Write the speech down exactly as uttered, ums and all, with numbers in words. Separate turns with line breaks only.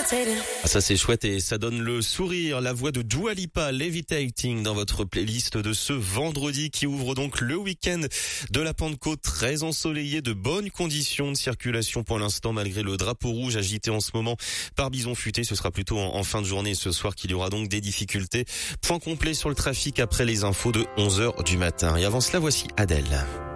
Ah, ça c'est chouette et ça donne le sourire. La voix de Dua Lipa, Levitating, dans votre playlist de ce vendredi qui ouvre donc le week-end de la Pentecôte, très ensoleillé, de bonnes conditions de circulation pour l'instant malgré le drapeau rouge agité en ce moment par Bison Futé. Ce sera plutôt en, en fin de journée ce soir qu'il y aura donc des difficultés. Point complet sur le trafic après les infos de onze heures du matin. Et avant cela, voici Adèle.